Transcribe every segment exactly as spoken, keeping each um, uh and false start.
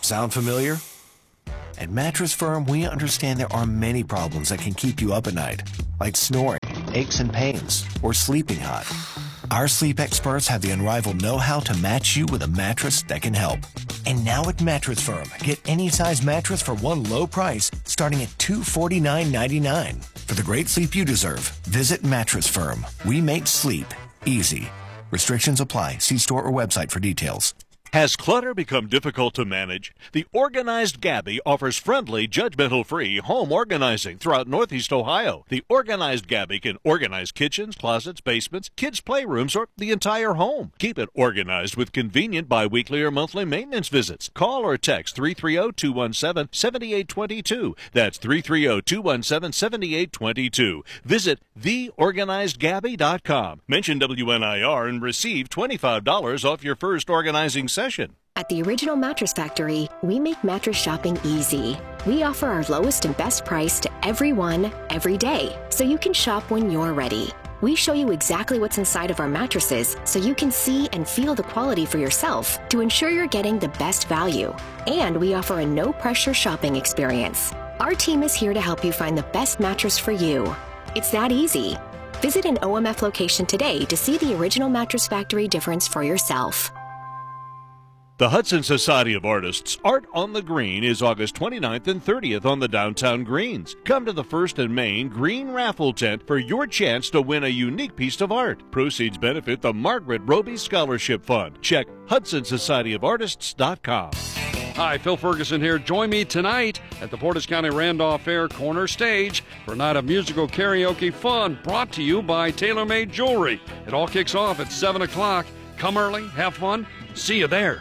Sound familiar? At Mattress Firm, we understand there are many problems that can keep you up at night, like snoring, aches and pains, or sleeping hot. Our sleep experts have the unrivaled know-how to match you with a mattress that can help. And now at Mattress Firm, get any size mattress for one low price starting at two hundred forty-nine ninety-nine. For the great sleep you deserve, visit Mattress Firm. We make sleep easy. Restrictions apply. See store or website for details. Has clutter become difficult to manage? The Organized Gabby offers friendly, judgmental-free home organizing throughout Northeast Ohio. The Organized Gabby can organize kitchens, closets, basements, kids' playrooms, or the entire home. Keep it organized with convenient biweekly or monthly maintenance visits. Call or text three three zero, two one seven, seven eight two two. That's three three zero, two one seven, seven eight two two. Visit the organized gabby dot com. Mention W N I R and receive twenty-five dollars off your first organizing session. At the Original Mattress Factory, we make mattress shopping easy. We offer our lowest and best price to everyone, every day, so you can shop when you're ready. We show you exactly what's inside of our mattresses so you can see and feel the quality for yourself to ensure you're getting the best value. And we offer a no-pressure shopping experience. Our team is here to help you find the best mattress for you. It's that easy. Visit an O M F location today to see the Original Mattress Factory difference for yourself. The Hudson Society of Artists Art on the Green is August twenty-ninth and thirtieth on the downtown greens. Come to the First and Main Green Raffle Tent for your chance to win a unique piece of art. Proceeds benefit the Margaret Roby Scholarship Fund. Check hudson society of artists dot com. Hi, Phil Ferguson here. Join me tonight at the Portage County Randolph Fair Corner Stage for a night of musical karaoke fun brought to you by TaylorMade Jewelry. It all kicks off at seven o'clock. Come early, have fun. See you there.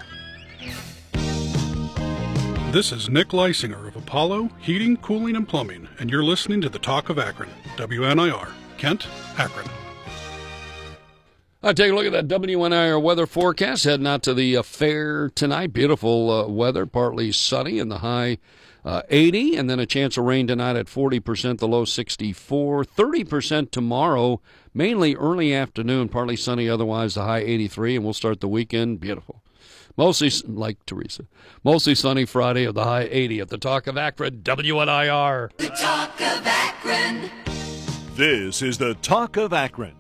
This is Nick Leisinger of Apollo Heating, Cooling, and Plumbing, and you're listening to the Talk of Akron, W N I R, Kent, Akron. All right, take a look at that W N I R weather forecast. Heading out to the uh, fair tonight. Beautiful uh, weather, partly sunny in the high uh, eighty, and then a chance of rain tonight at forty percent, the low sixty-four. thirty percent tomorrow, mainly early afternoon, partly sunny otherwise, the high eighty-three, and we'll start the weekend beautiful. Mostly, like Teresa, mostly sunny Friday of the high eighty at the Talk of Akron, W N I R. The Talk of Akron. This is the Talk of Akron,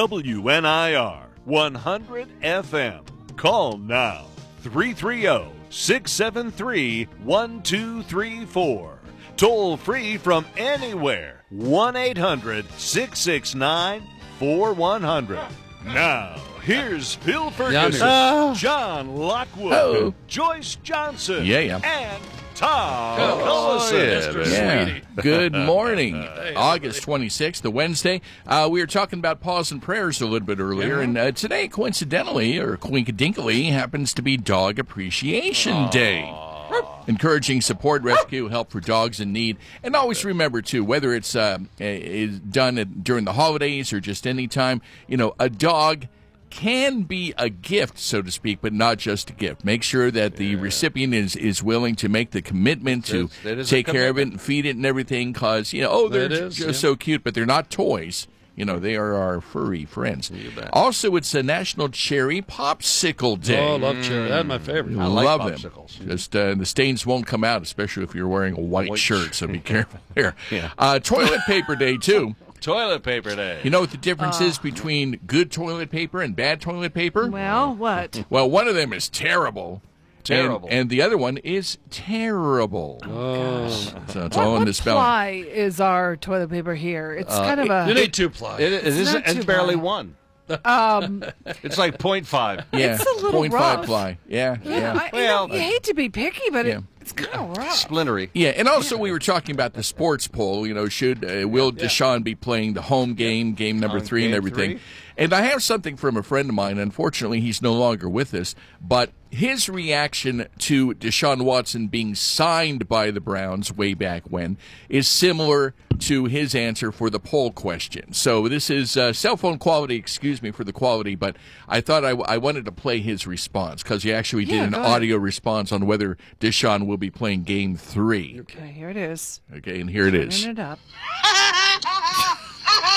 W N I R, one hundred F M. Call now, three three zero, six seven three, one two three four. Toll free from anywhere, one eight hundred, six six nine, four one zero zero. Now, here's Phil Ferguson, uh, John Lockwood, oh. Joyce Johnson, Yeah, yeah. and Tom Oh, Collison. yeah, yeah. Good morning. August twenty-sixth, the Wednesday. Uh, we were talking about pause and prayers a little bit earlier, Yeah. and uh, today, coincidentally, or coinkadinkly, happens to be Dog Appreciation Aww. Day. Encouraging support, rescue, help for dogs in need. And always remember, too, whether it's uh, is done at, during the holidays or just any time, you know, a dog can be a gift, so to speak, but not just a gift. Make sure that the yeah. recipient is, is willing to make the commitment to take care of it and feed it and everything, because, you know, oh, they're is, just yeah. so cute, but they're not toys. You know, they are our furry friends. Also, it's a National Cherry Popsicle Day. Oh, I love cherry. That's my favorite. I, I like love popsicles. them. Just uh, the stains won't come out, especially if you're wearing a white, white shirt, so be careful there. Yeah. Uh, toilet paper day, too. Toilet paper day. You know what the difference uh, is between good toilet paper and bad toilet paper? Well, what? Well, one of them is terrible. Terrible. And, and the other one is terrible. Oh. So it's What, all in what the spelling. ply is our toilet paper here? It's Uh, kind of a... You need two ply. It, it It's is, not it's too barely bad. one. Um, It's like point five. Yeah, It's a little point five rough. ply. Yeah, yeah, yeah. I, you, Well, know, you hate to be picky, but Yeah. it, it's kind of rough. Splintery. Yeah, and also we were talking about the sports poll. You know, should uh, will Deshaun be playing the home game, game number On three, and game everything? three? And I have something from a friend of mine. Unfortunately, he's no longer with us. But his reaction to Deshaun Watson being signed by the Browns way back when is similar to his answer for the poll question. So this is uh, cell phone quality. Excuse me for the quality, but I thought I, I wanted to play his response because he actually did Yeah, an go ahead. audio response on whether Deshaun will be playing game three. Okay, here it is. Okay, and here it is. Turn it up.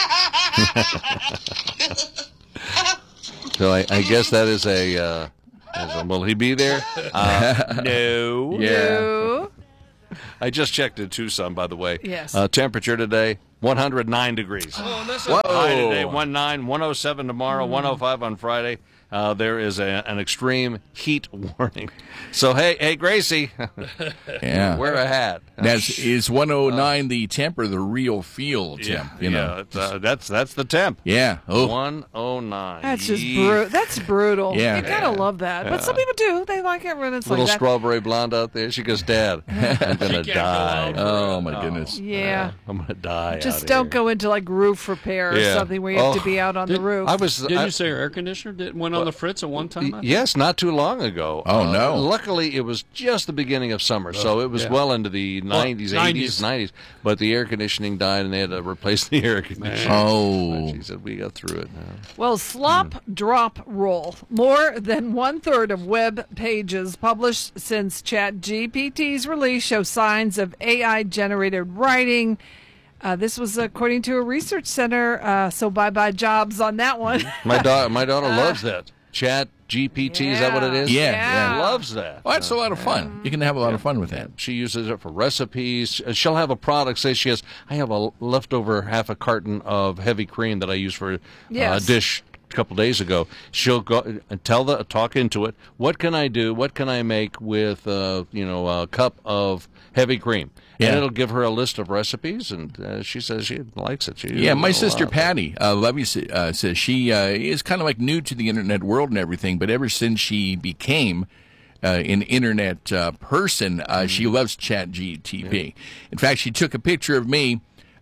So I, I guess that is a uh, I said, will he be there? Uh, no. Yeah. No. I just checked in Tucson, by the way. Yes. Uh, temperature today, one hundred nine degrees. Oh, that's Whoa. High today, one oh nine, one oh seven tomorrow, one oh five on Friday. Uh, there is a, an extreme heat warning. So, hey, hey, Gracie, Yeah. wear a hat. That's, is one oh nine the temp or the real feel temp? Yeah, you know? yeah, it's, uh, that's that's the temp. Yeah. Oh. one oh nine. That's just Yee. brutal. That's brutal. Yeah. You gotta love that. But some people do. They like it when it's Little like that. strawberry blonde out there. She goes, Dad, I'm gonna go die. out. Oh, my goodness. Yeah. I'm gonna die. Just out don't here. go into like roof repair or Yeah. something where you have Oh. to be out on Did- the roof. I was. Did I, you say your air conditioner did, went on the fritz at one time? Y- Yes, not too long ago. Oh, Uh, no. Luckily, it was just the beginning of summer, so it was yeah. well into the nineties, eighties, nineties. But the air conditioning died, and they had to replace the air conditioner. Oh. She said, "We got through it now." Well, slop drop roll. More than one third of web pages published since ChatGPT's release show signs of A I generated writing. Uh, this was according to a research center. Uh, so bye bye jobs on that one. My daughter, my daughter loves that. Chat G P T, is that what it is? Yeah, yeah. Loves that. Well, that's a lot of fun. You can have a lot of fun with that. She uses it for recipes. Uh, She'll have a product. Say she has, I have a leftover half a carton of heavy cream that I used for uh, Yes. a dish a couple days ago. She'll go and tell the talk into it. What can I do? What can I make with uh, you know a cup of heavy cream? Yeah. And it'll give her a list of recipes, and uh, she says she likes it. She Yeah, my uses it a sister lot. Patty uh, Levy sa- uh, says she uh, is kind of like new to the internet world and everything, but ever since she became uh, an internet uh, person, uh, she loves ChatGPT. In fact, she took a picture of me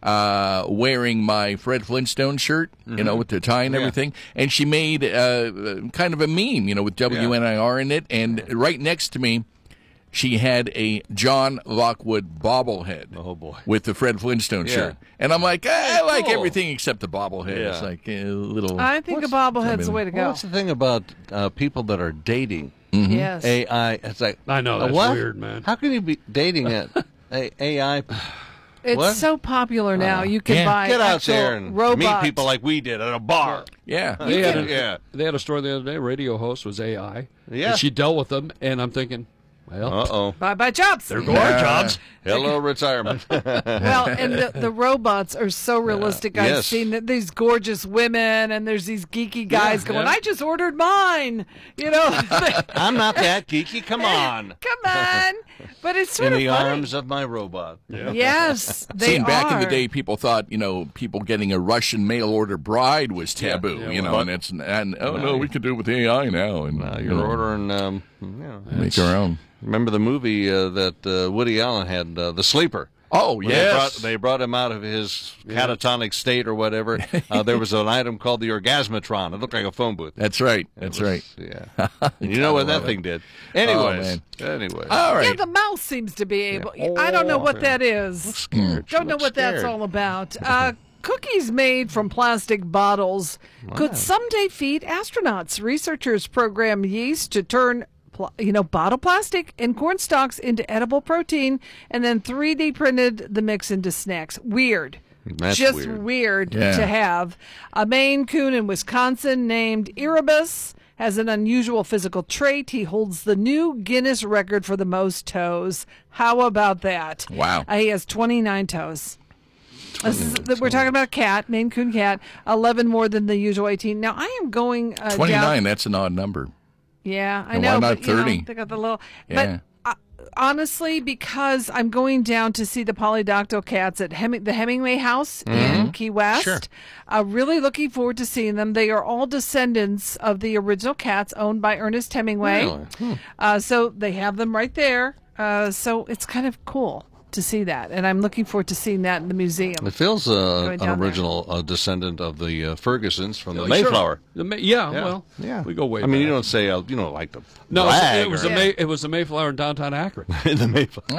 uh, wearing my Fred Flintstone shirt, you know, with the tie and everything, and she made uh, kind of a meme, you know, with W N I R in it, and right next to me, she had a John Lockwood bobblehead. Oh, boy. With the Fred Flintstone Yeah. shirt. And I'm like, I like cool. everything except the bobblehead. Yeah. It's like a little. I think a bobblehead's the way to Well, go. what's the thing about uh, people that are dating Yes. A I? It's like I know, uh, that's what? weird, man. How can you be dating a, a AI? It's What? so popular now. You can Yeah. buy Get out actual there and robots. meet people like we did at a bar. Yeah. They had, a, Yeah. they had a story the other day. Radio host was A I. Yeah. And she dealt with them, and I'm thinking, well, Uh oh. Bye bye jobs. there go our jobs. Hello, retirement. Well, and the, the robots are so realistic. I've Yes. seen that these gorgeous women and there's these geeky guys Yeah, going, yeah. I just ordered mine. You know, I'm not that geeky. Come on. come on. But it's sort In of the funny. arms of my robot. Yes, they Seeing back in the are. day, people thought, you know, people getting a Russian mail order bride was taboo, Yeah, you know, well, and it's, and oh no, we can do it with A I now. And Uh, you you're know, ordering, um, you know, make our own. remember the movie uh, that uh, Woody Allen had, uh, The Sleeper? Oh, When they, yes. brought, they brought him out of his catatonic state or whatever. Uh, there was an item called the Orgasmatron. It looked like a phone booth. That's right. It That's was- right. Yeah. And you know what that love it. thing did. Anyways. man. Anyways. All Yeah, right. the mouse seems to be able. I don't know what that is. Scared. She Don't know looked what that's scared. all about. Uh, cookies made from plastic bottles could someday feed astronauts. Researchers program yeast to turn, pl- you know, bottle plastic and corn stalks into edible protein, and then three D printed the mix into snacks. Weird. That's Just weird. weird Yeah. to have. A Maine Coon in Wisconsin named Erebus has an unusual physical trait. He holds the new Guinness record for the most toes. How about that? Wow. Uh, he has twenty-nine toes. This is, we're talking about a cat, Maine Coon cat, eleven more than the usual eighteen. Now, I am going uh, twenty-nine, down. that's an odd number. Yeah, I And know. why not but, you know, thirty? they got the little. Yeah. But uh, honestly, because I'm going down to see the polydactyl cats at Heming- the Hemingway House in Key West. Sure. Uh, really looking forward to seeing them. They are all descendants of the original cats owned by Ernest Hemingway. Really? Hmm. Uh, so they have them right there. Uh, so it's kind of cool to see that, and I'm looking forward to seeing that in the museum. It feels uh, Going an down there. original uh, descendant of the uh, Fergusons from the Sure. Mayflower. The May- yeah, Yeah. well, Yeah. we go way I mean, you back. don't say, uh, you know, like the No, brag it was or- the May, it was the Mayflower in downtown Akron, the Mayflower.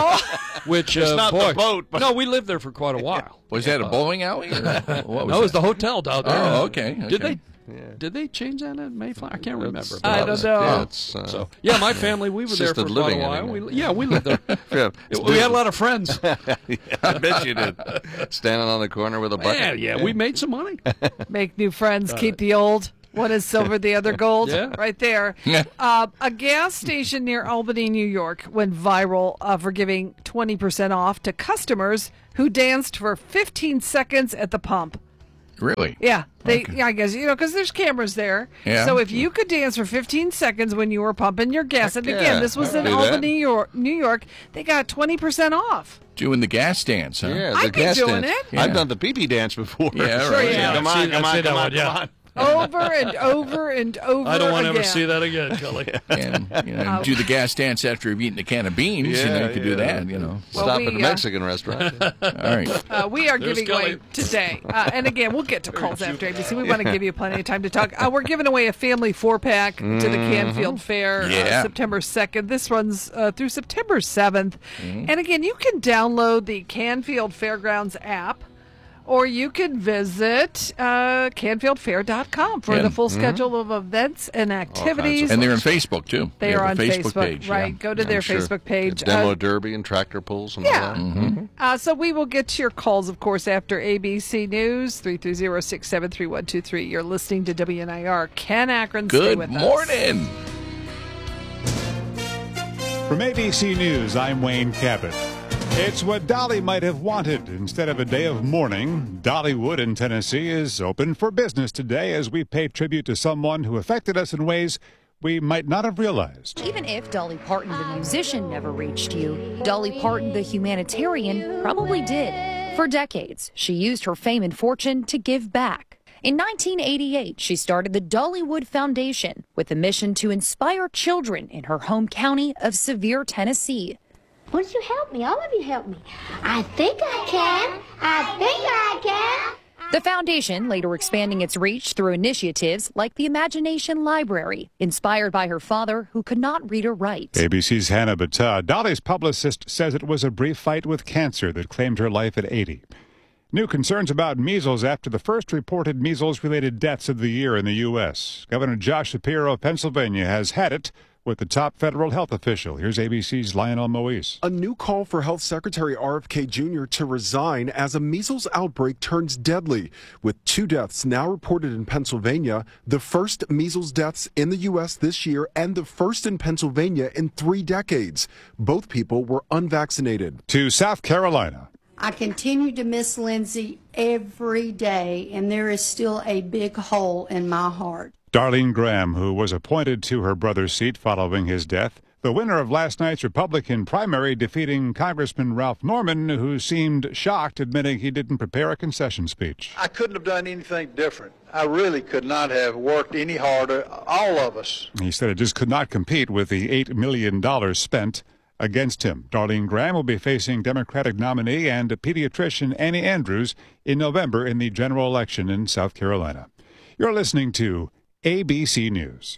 which It's uh, not the boy, boat, but- no, we lived there for quite a while. Was that a bowling alley? Or what was No, it was that? the hotel down there. Oh, okay, Did okay. they? Did they change that at Mayflower? I can't remember. It's- I don't know. Yeah, it's, uh, So yeah, my family we were there for Assisted quite a living while. anymore. We, yeah, we lived there. yeah, we had a lot of friends. I bet you did. Standing on the corner with a bucket. Yeah, yeah, we made some money. Make new friends, keep the old. One is silver, the other gold. Yeah. Right there. Uh, a gas station near Albany, New York went viral uh, for giving twenty percent off to customers who danced for fifteen seconds at the pump. Really? Yeah, they. Okay. Yeah, I guess you know because there's cameras there. Yeah. So if you could dance for fifteen seconds when you were pumping your gas, and again, yeah, this was I in can do that. Albany, New York, New York, they got twenty percent off. Doing the gas dance, huh? Yeah, the I'd be gas doing dance. it. I've Yeah. done the pee-pee dance before. Yeah, Sure, right. yeah. Come on, I've come seen on, that come one, on, yeah. come on. Over and over and over. I don't want to again. ever see that again, Kelly. And you know, do the gas dance after you've eaten a can of beans. you know, Yeah, you could do yeah. that. You know. Well, Stop we, at the uh, Mexican restaurant. All right. Uh, we are There's giving away Kelly. today. Uh, and again, we'll get to calls after A B C. We want to give you plenty of time to talk. Uh, we're giving away a family four-pack to the Canfield Fair Yeah. uh, September second. This runs uh, through September seventh. Mm-hmm. And again, you can download the Canfield Fairgrounds app, or you can visit uh, canfield fair dot com for Yeah. the full schedule of events and activities. And they're on Facebook too. They have are a on Facebook, Facebook, page. right? Yeah. Go to their I'm sure. Facebook page. Demo Uh, derby and tractor pulls and Yeah. all that. Mm-hmm. Uh, so we will get to your calls, of course, after A B C News, three three zero, six seven three, one two three. You're listening to W N I R. Ken Akron, stay Good with us. morning. From A B C News, I'm Wayne Cabot. It's what Dolly might have wanted. Instead of a day of mourning, Dollywood in Tennessee is open for business today as we pay tribute to someone who affected us in ways we might not have realized. Even if Dolly Parton, the musician, never reached you, Dolly Parton, the humanitarian, probably did. For decades, she used her fame and fortune to give back. In nineteen eighty-eight, she started the Dollywood Foundation with a mission to inspire children in her home county of Sevier, Tennessee. Why don't you help me? All of you help me. I think I can. I think I can. The foundation later expanding its reach through initiatives like the Imagination Library, inspired by her father, who could not read or write. A B C's Hannah Battah. Dolly's publicist says it was a brief fight with cancer that claimed her life at eighty. New concerns about measles after the first reported measles-related deaths of the year in the U S. Governor Josh Shapiro of Pennsylvania has had it with the top federal health official. Here's A B C's Lionel Moise. A new call for Health Secretary R F K Junior to resign as a measles outbreak turns deadly, with two deaths now reported in Pennsylvania, the first measles deaths in the U S this year and the first in Pennsylvania in three decades. Both people were unvaccinated. To South Carolina. I continue to miss Lindsay every day, and there is still a big hole in my heart. Darlene Graham, who was appointed to her brother's seat following his death, the winner of last night's Republican primary, defeating Congressman Ralph Norman, who seemed shocked, admitting he didn't prepare a concession speech. I couldn't have done anything different. I really could not have worked any harder, all of us. He said it just could not compete with the eight million dollars spent against him. Darlene Graham will be facing Democratic nominee and pediatrician Annie Andrews in November in the general election in South Carolina. You're listening to A B C News.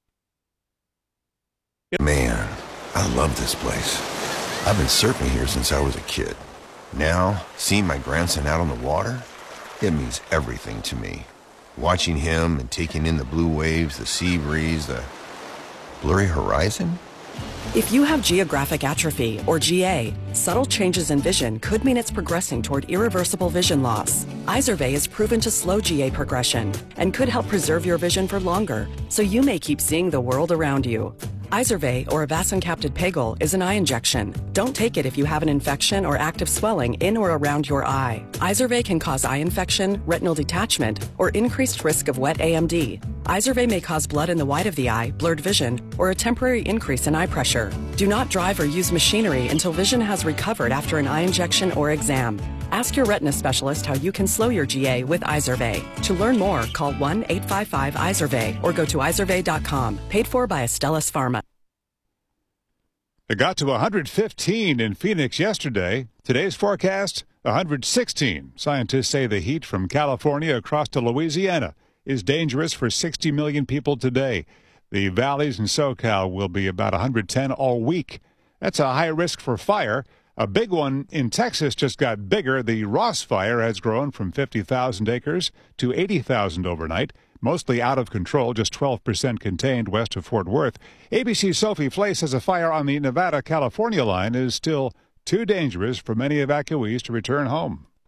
Man, I love this place. I've been surfing here since I was a kid. Now, seeing my grandson out on the water, it means everything to me. Watching him and taking in the blue waves, the sea breeze, the blurry horizon. If you have geographic atrophy, or G A, subtle changes in vision could mean it's progressing toward irreversible vision loss. Izervay is proven to slow G A progression and could help preserve your vision for longer, so you may keep seeing the world around you. Izervay, or avacincaptad pegol, is an eye injection. Don't take it if you have an infection or active swelling in or around your eye. Izervay can cause eye infection, retinal detachment, or increased risk of wet A M D. Izervay may cause blood in the white of the eye, blurred vision, or a temporary increase in eye pressure. Do not drive or use machinery until vision has recovered after an eye injection or exam. Ask your retina specialist how you can slow your G A with Izervay. To learn more, call one eight five five Izervay or go to izervay dot com. Paid for by Astellas Pharma. It got to one hundred fifteen in Phoenix yesterday. Today's forecast, one hundred sixteen. Scientists say the heat from California across to Louisiana is dangerous for sixty million people today. The valleys in SoCal will be about one hundred ten all week. That's a high risk for fire. A big one in Texas just got bigger. The Ross Fire has grown from fifty thousand acres to eighty thousand overnight. Mostly out of control, just twelve percent contained west of Fort Worth. A B C's Sophie Flay says a fire on the Nevada-California line is still too dangerous for many evacuees to return home.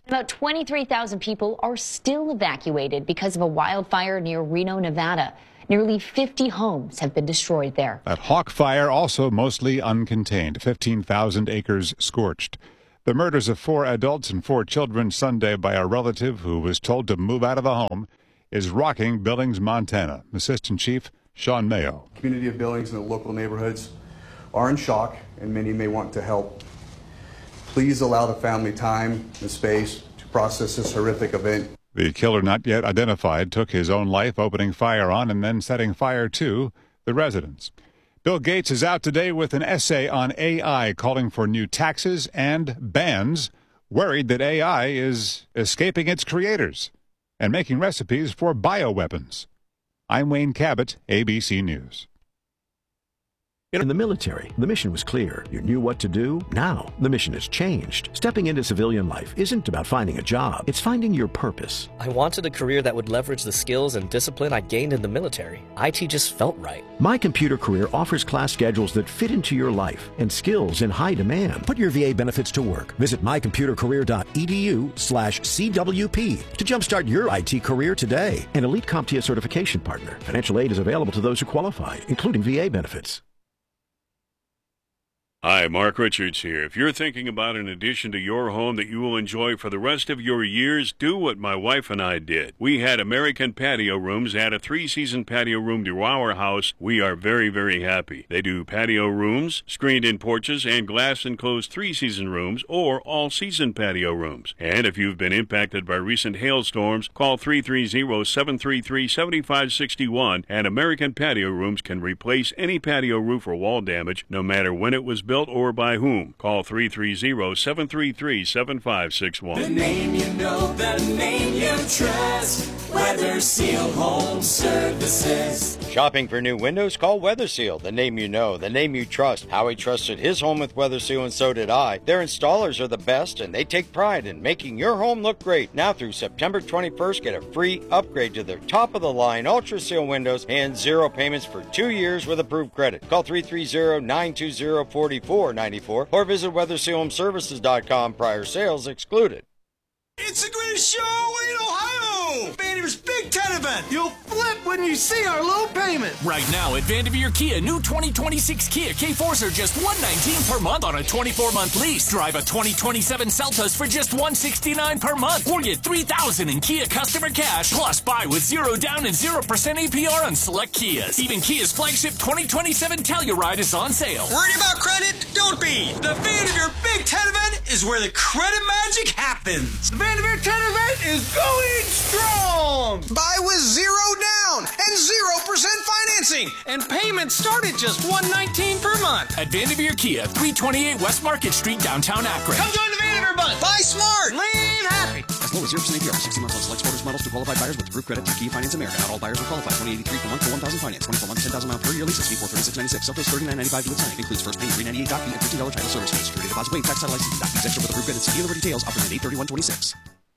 About twenty-three thousand people are still evacuated because of a wildfire near Reno, Nevada. Nearly fifty homes have been destroyed there. That Hawk fire also mostly uncontained, fifteen thousand acres scorched. The murders of four adults and four children Sunday by a relative who was told to move out of the home is rocking Billings, Montana. Assistant Chief Sean Mayo. The community of Billings and the local neighborhoods are in shock, and many may want to help. Please allow the family time and space to process this horrific event. The killer, not yet identified, took his own life, opening fire on and then setting fire to the residence. Bill Gates is out today with an essay on A I, calling for new taxes and bans, worried that A I is escaping its creators and making recipes for bioweapons. I'm Wayne Cabot, A B C News. In the military, the mission was clear. You knew what to do. Now, the mission has changed. Stepping into civilian life isn't about finding a job. It's finding your purpose. I wanted a career that would leverage the skills and discipline I gained in the military. I T just felt right. My Computer Career offers class schedules that fit into your life and skills in high demand. Put your V A benefits to work. Visit my computer career dot e d u slash C W P to jumpstart your I T career today. An elite CompTIA certification partner. Financial aid is available to those who qualify, including V A benefits. Hi, Mark Richards here. If you're thinking about an addition to your home that you will enjoy for the rest of your years, do what my wife and I did. We had American Patio Rooms add a three-season patio room to our house. We are very, very happy. They do patio rooms, screened-in porches, and glass-enclosed three-season rooms or all-season patio rooms. And if you've been impacted by recent hailstorms, call three three zero, seven three three, seven five six one, and American Patio Rooms can replace any patio roof or wall damage, no matter when it was built or by whom. Call three three zero, seven three three, seven five six one. The name you know, the name you trust. Weather Seal Home Services. Shopping for new windows? Call Weather Seal, the name you know, the name you trust. Howie trusted his home with Weather Seal, and so did I. Their installers are the best, and they take pride in making your home look great. Now through September twenty-first, get a free upgrade to their top-of-the-line Ultra Seal windows and zero payments for two years with approved credit. Call three three zero, nine two zero, four four nine four or visit weather seal home services dot com. Prior sales excluded. It's the greatest show in Ohio! Vanderveer's Big Ten event! You'll flip when you see our low payment! Right now at Vanderveer Kia, new twenty twenty-six Kia K fours are just one hundred nineteen dollars per month on a twenty-four month lease. Drive a twenty twenty-seven Seltos for just one hundred sixty-nine dollars per month. Or get three thousand dollars in Kia customer cash. Plus buy with zero down and zero percent A P R on select Kias. Even Kia's flagship twenty twenty-seven Telluride is on sale. Worried about credit? Don't be! The Vanderveer Big Ten event is where the credit magic happens! The Vanderveer ten event is going strong! Buy with zero down and zero percent financing, and payments start at just one hundred nineteen dollars per month. At Vanderveer Kia, three twenty-eight West Market Street, downtown Akron. Come join the Vanderveer Bunch! Buy smart! Lean happy! As low as zero percent A P R, sixty months on select sporters models to qualified buyers with approved credit through Kia Finance America. Not all buyers will qualify. twenty eighty-three per month for one thousand finance. twenty-four months, ten thousand mile per year leases. Fee for thirty-six ninety-six. Seltos thirty-nine ninety-five with signing. Includes first payment three ninety-eight doc fee and fifteen dollars title service fee. Security deposit waived. Tax title license. Doc fees extra with approved credit. See dealer for details. Offer at eight thirty-one twenty-six.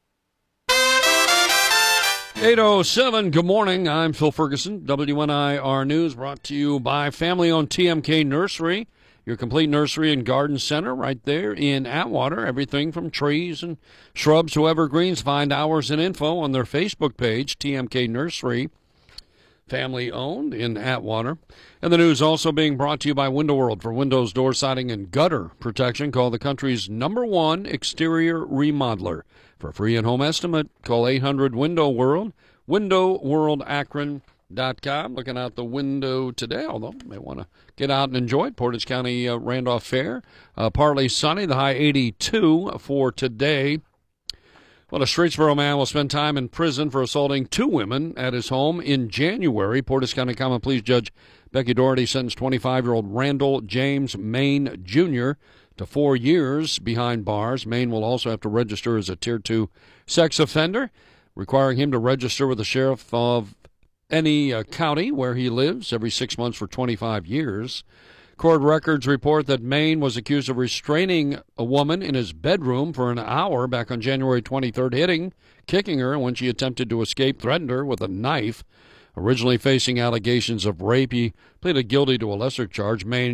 eight oh seven, good morning. I'm Phil Ferguson. W N I R News brought to you by family-owned T M K Nursery, your complete nursery and garden center right there in Atwater. Everything from trees and shrubs to evergreens. Find hours and info on their Facebook page, T M K Nursery, family-owned in Atwater. And the news also being brought to you by Window World. For windows, door siding, and gutter protection, call the country's number one exterior remodeler. For a free and home estimate, call eight hundred window world, window world akron dot com. Looking out the window today, although you may want to get out and enjoy it. Portage County uh, Randolph Fair, uh, partly sunny, the high eighty-two for today. Well, a Streetsboro man will spend time in prison for assaulting two women at his home in January. Portage County Common Pleas Judge Becky Doherty sentenced twenty-five-year-old Randall James Main Junior to four years behind bars. Maine will also have to register as a Tier two sex offender, requiring him to register with the sheriff of any uh, county where he lives every six months for twenty-five years. Court records report that Maine was accused of restraining a woman in his bedroom for an hour back on January twenty-third, hitting, kicking her when she attempted to escape, threatened her with a knife. Originally facing allegations of rape, he pleaded guilty to a lesser charge. Maine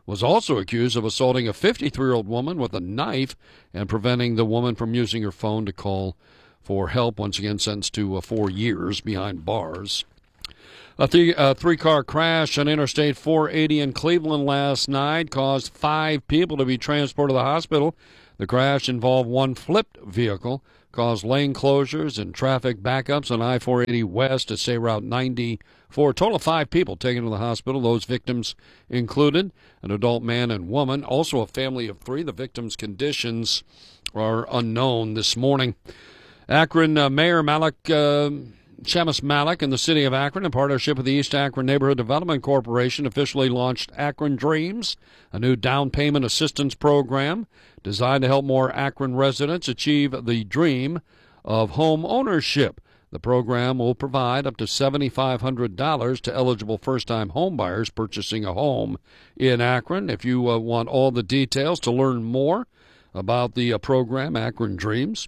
was also accused of assaulting a fifty-three-year-old woman with a knife and preventing the woman from using her phone to call for help. Once again, sentenced to uh, four years behind bars. A th- uh, three-car crash on Interstate four eighty in Cleveland last night caused five people to be transported to the hospital. The crash involved one flipped vehicle, caused lane closures and traffic backups on I four eighty west to say Route ninety-four. A total of five people taken to the hospital. Those victims included an adult man and woman, also a family of three. The victims' conditions are unknown this morning. Akron uh, Mayor Malik uh, Shamus Malik and the city of Akron, in partnership with the East Akron Neighborhood Development Corporation, officially launched Akron Dreams, a new down payment assistance program designed to help more Akron residents achieve the dream of home ownership. The program will provide up to seven thousand five hundred dollars to eligible first-time homebuyers purchasing a home in Akron. If you uh, want all the details to learn more about the uh, program, Akron Dreams,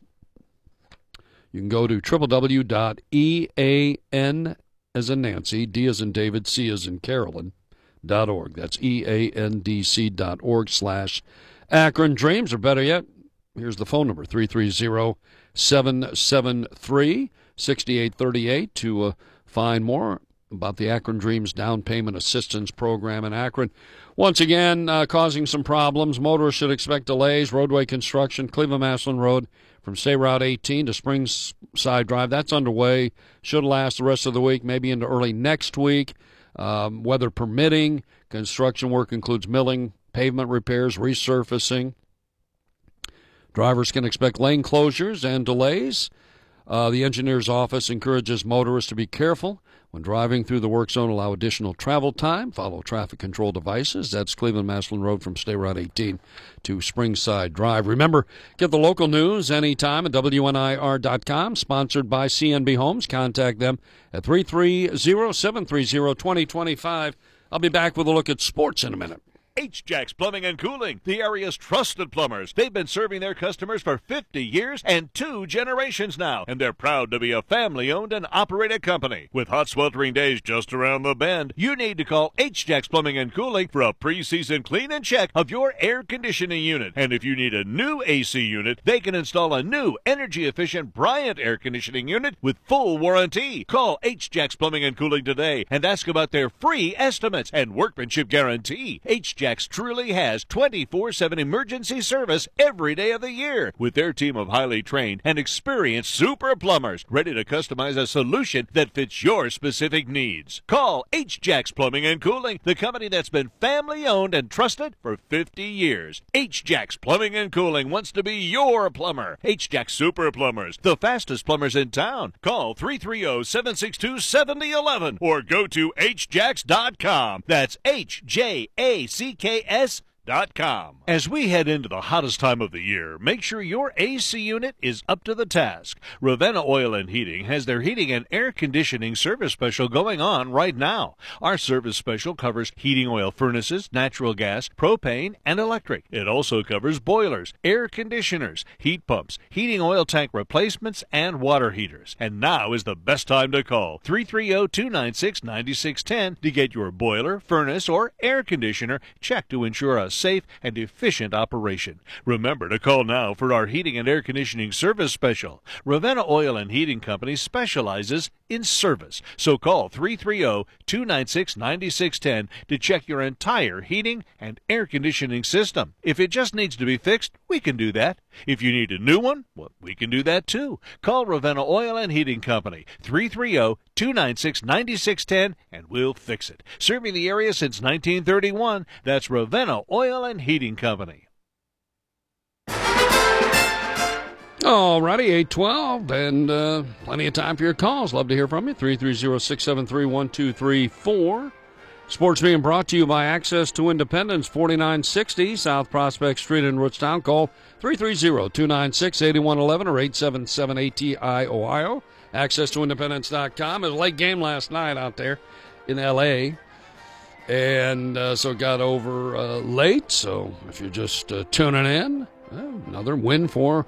you can go to w w w dot e a n as in Nancy, D as in David, C as in Carolyn, dot org. That's E A N D C dot org slash Akron Dreams. Or better yet, here's the phone number, three three zero, seven seven three, six eight three eight, to uh, find more about the Akron Dreams Down Payment Assistance Program in Akron. Once again, uh, causing some problems. Motorists should expect delays. Roadway construction, Cleveland-Massillon Road, from State Route eighteen to Springside Drive. That's underway. Should last the rest of the week, maybe into early next week. Um, weather permitting, construction work includes milling, pavement repairs, resurfacing. Drivers can expect lane closures and delays. Uh, the engineer's office encourages motorists to be careful when driving through the work zone. Allow additional travel time. Follow traffic control devices. That's Cleveland-Massillon Road from State Route eighteen to Springside Drive. Remember, get the local news anytime at W N I R dot com. Sponsored by C N B Homes. Contact them at three three zero, seven three zero, two zero two five. I'll be back with a look at sports in a minute. H-Jacks Plumbing and Cooling, the area's trusted plumbers. They've been serving their customers for fifty years and two generations now, and they're proud to be a family-owned and operated company. With hot, sweltering days just around the bend, you need to call H-Jacks Plumbing and Cooling for a pre-season clean and check of your air conditioning unit. And if you need a new A C unit, they can install a new energy-efficient Bryant air conditioning unit with full warranty. Call H-Jacks Plumbing and Cooling today and ask about their free estimates and workmanship guarantee. H-Jacks truly has twenty-four seven emergency service every day of the year, with their team of highly trained and experienced super plumbers ready to customize a solution that fits your specific needs. Call H-Jacks Plumbing and Cooling, the company that's been family owned and trusted for fifty years. H-Jacks Plumbing and Cooling wants to be your plumber. H-Jacks Super Plumbers, the fastest plumbers in town. Call three three zero, seven six two, seven zero one one or go to H jacks dot com. That's H J A C K S dot com. As we head into the hottest time of the year, make sure your A C unit is up to the task. Ravenna Oil and Heating has their heating and air conditioning service special going on right now. Our service special covers heating oil furnaces, natural gas, propane, and electric. It also covers boilers, air conditioners, heat pumps, heating oil tank replacements, and water heaters. And now is the best time to call three three zero, two nine six, nine six one zero to get your boiler, furnace, or air conditioner checked to ensure a safe and efficient operation. Remember to call now for our heating and air conditioning service special. Ravenna Oil and Heating Company specializes in service. So call three three zero, two nine six, nine six one zero to check your entire heating and air conditioning system. If it just needs to be fixed, we can do that. If you need a new one, well, we can do that too. Call Ravenna Oil and Heating Company, three three zero, two nine six, nine six one zero, and we'll fix it. Serving the area since nineteen thirty-one, that's Ravenna Oil and Heating Company. Alrighty, eight twelve, and uh, plenty of time for your calls. Love to hear from you. three three zero, six seven three, one two three four. Sports being brought to you by Access to Independence, forty-nine sixty South Prospect Street in Rootstown. Call three three zero, two nine six, eight one one one or eight seven seven A T I Ohio. access to independence dot com. It was a late game last night out there in L A, and uh, so it got over uh, late. So if you're just uh, tuning in, well, another win for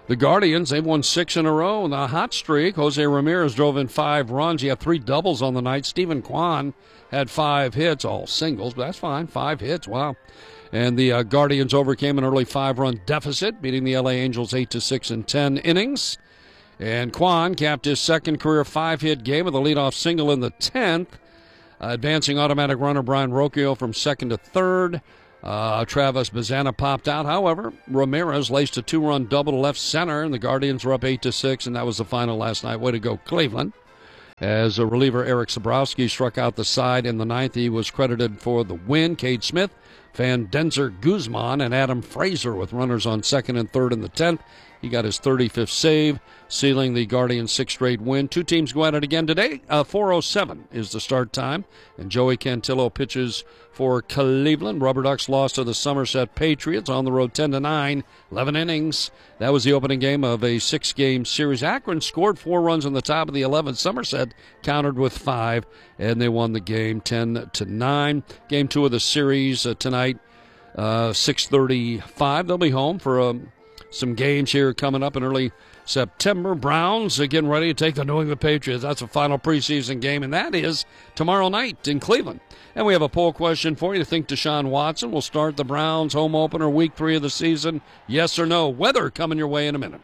The Guardians, they've won six in a row in the hot streak. Jose Ramirez drove in five runs. He had three doubles on the night. Stephen Kwan had five hits, all singles, but that's fine. Five hits, wow. And the uh, Guardians overcame an early five-run deficit, beating the L A Angels eight to six in ten innings. And Kwan capped his second career five-hit game with a leadoff single in the tenth. Uh, advancing automatic runner Brian Rocchio from second to third. Uh, Travis Bazzana popped out. However, Ramirez laced a two-run double to left center, and the Guardians were up eight to six, and that was the final last night. Way to go, Cleveland. As a reliever, Eric Sabrowski struck out the side in the ninth. He was credited for the win. Cade Smith, Van Denzer Guzman, and Adam Frazier with runners on second and third in the tenth. He got his thirty-fifth save, sealing the Guardians' sixth straight win. Two teams go at it again today. Uh, four oh seven is the start time, and Joey Cantillo pitches for Cleveland. Rubber Ducks lost to the Somerset Patriots on the road ten to nine, eleven innings. That was the opening game of a six-game series. Akron scored four runs in the top of the eleventh. Somerset countered with five, and they won the game ten to nine. Game two of the series uh, tonight, uh, six thirty-five. They'll be home for a um, some games here coming up in early September. Browns are getting ready to take the New England Patriots. That's a final preseason game, and that is tomorrow night in Cleveland. And we have a poll question for you. Think Deshaun Watson will start the Browns home opener week three of the season? Yes or no? Weather coming your way in a minute.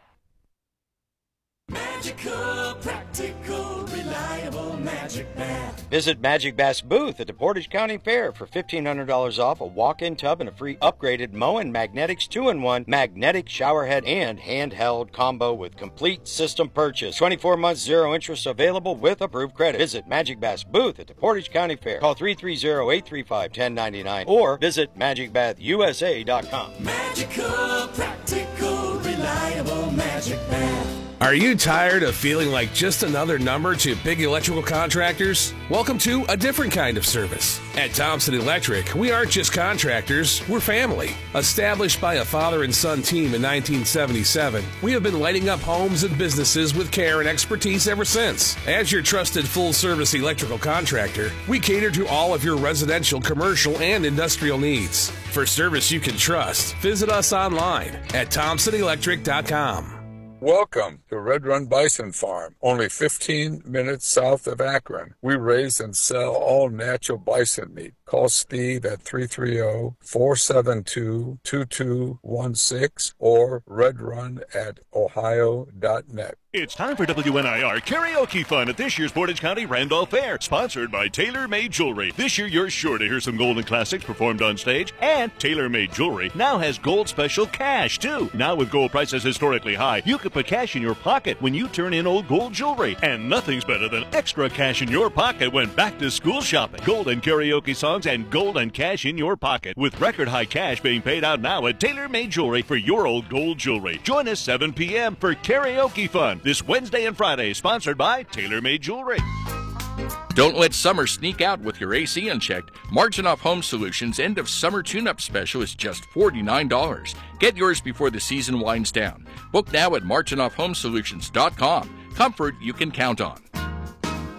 Magical, practical, reliable Magic Bath. Visit Magic Bath's booth at the Portage County Fair for fifteen hundred dollars off a walk-in tub and a free upgraded Moen Magnetics two in one magnetic showerhead and handheld combo with complete system purchase. twenty-four months zero interest available with approved credit. Visit Magic Bath's booth at the Portage County Fair. Call three three zero, eight three five, one zero nine nine or visit magic bath u s a dot com. Magical, practical, reliable Magic Bath. Are you tired of feeling like just another number to big electrical contractors? Welcome to a different kind of service. At Thompson Electric, we aren't just contractors, we're family. Established by a father and son team in nineteen seventy-seven, we have been lighting up homes and businesses with care and expertise ever since. As your trusted full-service electrical contractor, we cater to all of your residential, commercial, and industrial needs. For service you can trust, visit us online at thompson electric dot com. Welcome to Red Run Bison Farm, only fifteen minutes south of Akron. We raise and sell all natural bison meat. Call Steve at three three zero, four seven two, two two one six or redrun at ohio dot net. It's time for W N I R Karaoke Fun at this year's Portage County Randolph Fair, sponsored by Tailor Made Jewelry. This year, you're sure to hear some golden classics performed on stage, and Tailor Made Jewelry now has gold special cash, too. Now with gold prices historically high, you can put cash in your pocket when you turn in old gold jewelry, and nothing's better than extra cash in your pocket when back to school shopping. Golden karaoke songs and gold and cash in your pocket, with record high cash being paid out now at Tailor Made Jewelry for your old gold jewelry. Join us seven p.m. for Karaoke Fun this Wednesday and Friday, sponsored by Tailor Made Jewelry. Don't let summer sneak out with your A C unchecked. Marginoff Home Solutions' end of summer tune-up special is just forty-nine dollars. Get yours before the season winds down. Book now at marginoff home solutions dot com. Comfort you can count on.